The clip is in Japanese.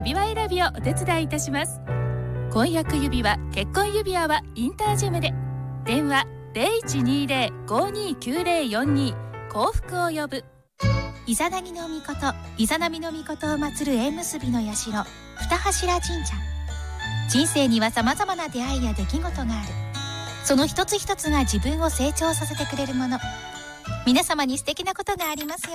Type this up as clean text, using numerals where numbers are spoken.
指輪選びをお手伝いいたします。婚約指輪、結婚指輪はインタージェムで。電話0120-529042、幸福を呼ぶ。 イザナギの御事、イザナミの御事を祀る縁結びの社、二柱神社。人生には様々な出会いや出来事がある。その一つ一つが自分を成長させてくれるもの。皆様に素敵なことがありますよ